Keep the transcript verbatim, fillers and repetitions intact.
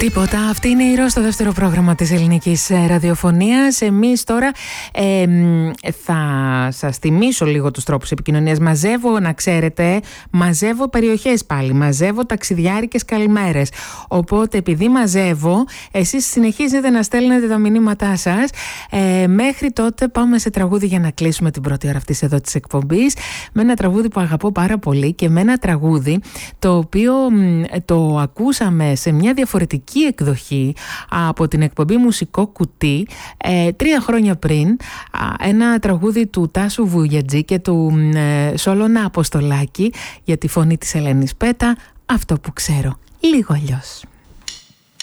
Τίποτα. Αυτή είναι η Ρο στο δεύτερο πρόγραμμα της ελληνικής ραδιοφωνίας. Εμείς τώρα ε, θα σας θυμίσω λίγο τους τρόπους επικοινωνίας. Μαζεύω, να ξέρετε, μαζεύω περιοχές πάλι. Μαζεύω ταξιδιάρικες καλημέρες. Οπότε επειδή μαζεύω, εσείς συνεχίζετε να στέλνετε τα μηνύματά σας. Ε, μέχρι τότε πάμε σε τραγούδι για να κλείσουμε την πρώτη ώρα αυτής εδώ της εκπομπής. Με ένα τραγούδι που αγαπώ πάρα πολύ και με ένα τραγούδι το οποίο το ακούσαμε σε μια διαφορετική εκδοχή από την εκπομπή Μουσικό Κουτί ε, τρία χρόνια πριν, ένα τραγούδι του Τάσου Βουγιατζή και του ε, Σόλωνα Αποστολάκη για τη φωνή της Ελένης Πέτα, αυτό που ξέρω, λίγο αλλιώς.